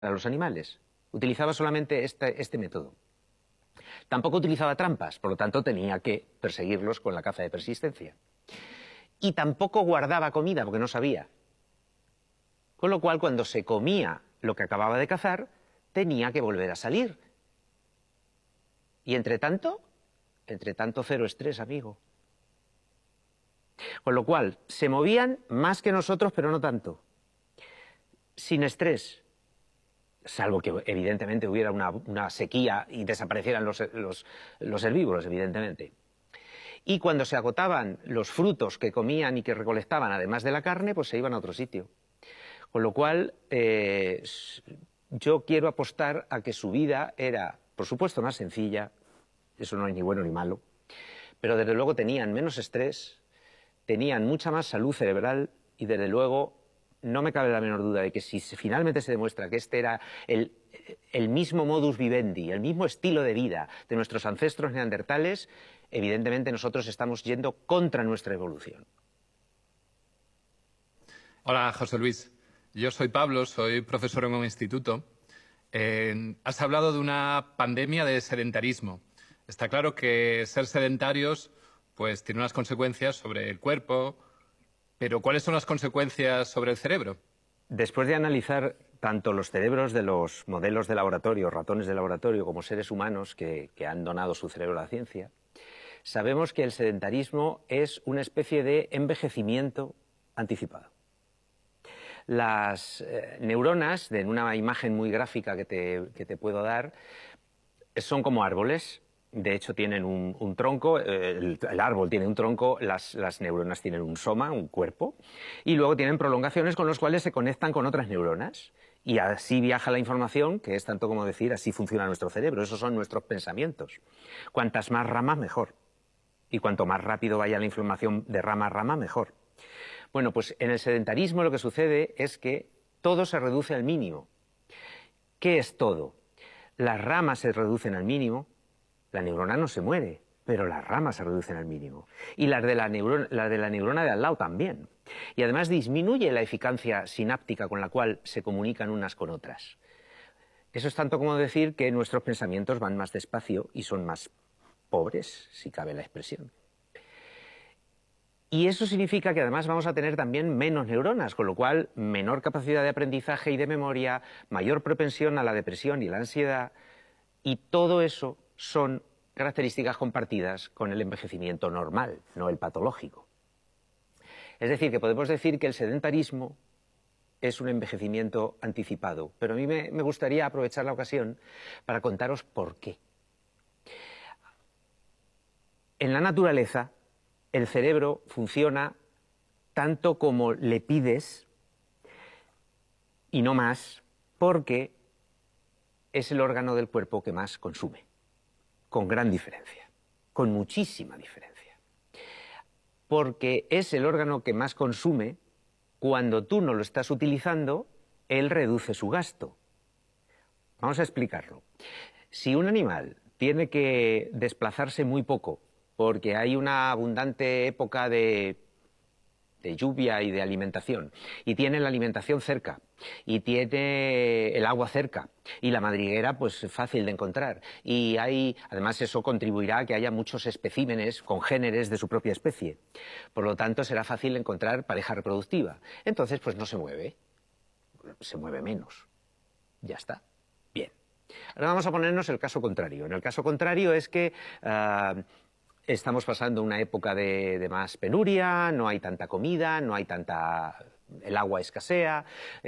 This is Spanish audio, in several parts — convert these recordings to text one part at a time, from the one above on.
a los animales. Utilizaba solamente este método. Tampoco utilizaba trampas, por lo tanto tenía que perseguirlos con la caza de persistencia. Y tampoco guardaba comida, porque no sabía. Con lo cual, cuando se comía lo que acababa de cazar, tenía que volver a salir. Y entre tanto cero estrés, amigo. Con lo cual, se movían más que nosotros, pero no tanto. Sin estrés. Salvo que, evidentemente, hubiera una sequía y desaparecieran los herbívoros, evidentemente. Y cuando se agotaban los frutos que comían y que recolectaban, además de la carne, pues se iban a otro sitio. Con lo cual, yo quiero apostar a que su vida era, por supuesto, más sencilla, eso no es ni bueno ni malo, pero desde luego tenían menos estrés, tenían mucha más salud cerebral y desde luego no me cabe la menor duda de que si finalmente se demuestra que este era el mismo modus vivendi, el mismo estilo de vida de nuestros ancestros neandertales, evidentemente nosotros estamos yendo contra nuestra evolución. Hola, José Luis. Yo soy Pablo, soy profesor en un instituto. Has hablado de una pandemia de sedentarismo. Está claro que ser sedentarios pues tiene unas consecuencias sobre el cuerpo, pero ¿cuáles son las consecuencias sobre el cerebro? Después de analizar tanto los cerebros de los modelos de laboratorio, ratones de laboratorio, como seres humanos que han donado su cerebro a la ciencia, sabemos que el sedentarismo es una especie de envejecimiento anticipado. Las neuronas, en una imagen muy gráfica que te puedo dar, son como árboles. De hecho, tienen un tronco, el árbol tiene un tronco, las neuronas tienen un soma, un cuerpo, y luego tienen prolongaciones con las cuales se conectan con otras neuronas. Y así viaja la información, que es tanto como decir, así funciona nuestro cerebro, esos son nuestros pensamientos. Cuantas más ramas, mejor. Y cuanto más rápido vaya la información de rama a rama, mejor. Bueno, pues en el sedentarismo lo que sucede es que todo se reduce al mínimo. ¿Qué es todo? Las ramas se reducen al mínimo. La neurona no se muere, pero las ramas se reducen al mínimo. Y las de la neurona de al lado también. Y además disminuye la eficacia sináptica con la cual se comunican unas con otras. Eso es tanto como decir que nuestros pensamientos van más despacio y son más pobres, si cabe la expresión. Y eso significa que además vamos a tener también menos neuronas, con lo cual menor capacidad de aprendizaje y de memoria, mayor propensión a la depresión y la ansiedad, y todo eso son características compartidas con el envejecimiento normal, no el patológico. Es decir, que podemos decir que el sedentarismo es un envejecimiento anticipado, pero a mí me gustaría aprovechar la ocasión para contaros por qué. En la naturaleza, el cerebro funciona tanto como le pides y no más, porque es el órgano del cuerpo que más consume. Con gran diferencia, con muchísima diferencia. Porque es el órgano que más consume, cuando tú no lo estás utilizando, él reduce su gasto. Vamos a explicarlo. Si un animal tiene que desplazarse muy poco, porque hay una abundante época de lluvia y de alimentación, y tiene la alimentación cerca, y tiene el agua cerca, y la madriguera pues fácil de encontrar, y además eso contribuirá a que haya muchos especímenes congéneres de su propia especie. Por lo tanto, será fácil encontrar pareja reproductiva. Entonces, pues no se mueve menos. Ya está. Bien. Ahora vamos a ponernos el caso contrario. En el caso contrario es que estamos pasando una época de más penuria, no hay tanta comida, el agua escasea,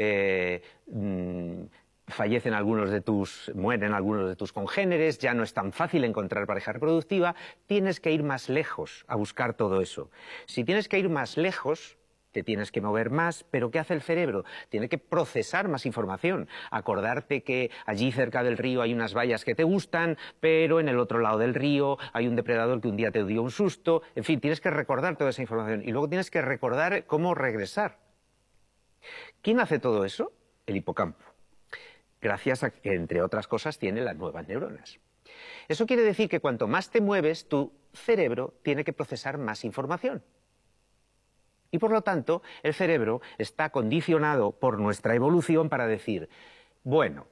mueren algunos de tus congéneres, ya no es tan fácil encontrar pareja reproductiva, tienes que ir más lejos a buscar todo eso. Si tienes que ir más lejos, te tienes que mover más, pero ¿qué hace el cerebro? Tiene que procesar más información, acordarte que allí cerca del río hay unas bayas que te gustan, pero en el otro lado del río hay un depredador que un día te dio un susto, en fin, tienes que recordar toda esa información y luego tienes que recordar cómo regresar. ¿Quién hace todo eso? El hipocampo, gracias a que, entre otras cosas, tiene las nuevas neuronas. Eso quiere decir que cuanto más te mueves, tu cerebro tiene que procesar más información. Y por lo tanto, el cerebro está condicionado por nuestra evolución para decir, Bueno,